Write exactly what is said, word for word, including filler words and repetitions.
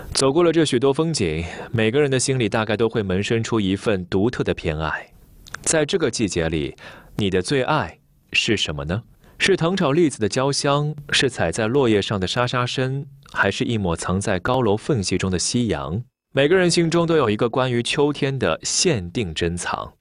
走过了这许多风景，每个人的心里大概都会萌生出一份独特的偏爱。在这个季节里，你的最爱是什么呢？是糖炒栗子的焦香，是踩在落叶上的沙沙声，还是一抹藏在高楼缝隙中的夕阳？每个人心中都有一个关于秋天的限定珍藏。